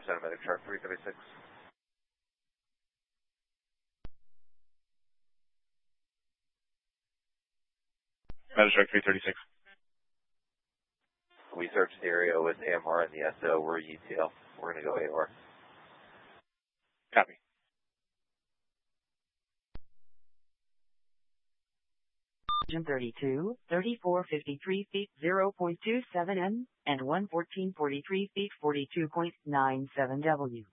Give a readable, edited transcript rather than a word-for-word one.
Center, Medic Shark 336. Medic Shark 336. We searched the area with AMR and the SO. We're ETL. We're going to go AOR. Copy. Engine 32, 3453 feet 0.27 N and 11443 feet 42.97 W.